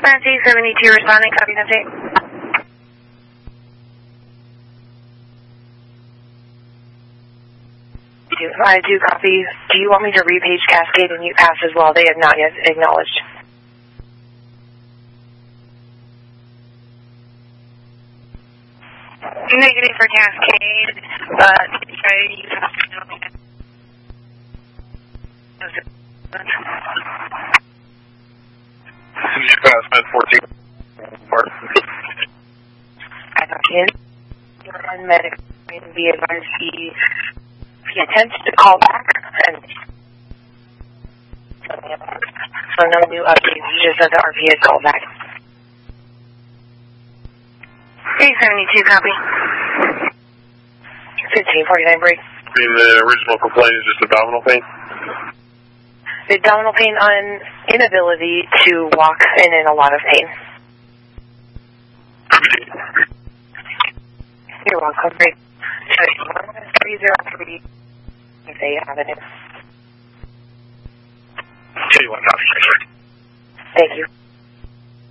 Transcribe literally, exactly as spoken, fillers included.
Nancy, seventy-two responding, copy Nancy. I do copy. Do you want me to repage Cascade and you pass as well? They have not yet acknowledged. Negative for Cascade, but try to use You pass med fourteen. I got in. And medic can be advised he, he attempts to call back and so no new updates. He just said the R P S called back. eight seventy-two, copy. fifteen forty-nine break. Being the original complaint is just abdominal pain? Abdominal pain on inability to walk and in a lot of pain. You're welcome. Break. three zero three Bay Avenue. two one copy. Thank you.